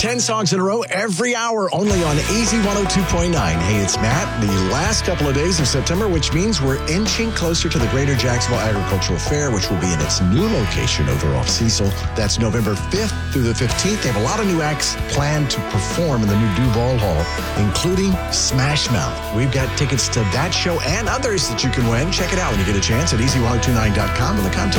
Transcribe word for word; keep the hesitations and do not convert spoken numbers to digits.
ten songs in a row every hour, only on A Z one oh two point nine. Hey, it's Matt. The last couple of days of September, which means we're inching closer to the Greater Jacksonville Agricultural Fair, which will be in its new location over off Cecil. That's November fifth through the fifteenth. They have a lot of new acts planned to perform in the new Duval Hall, including Smash Mouth. We've got tickets to that show and others that you can win. Check it out when you get a chance at A Z one oh two nine dot com in the contest.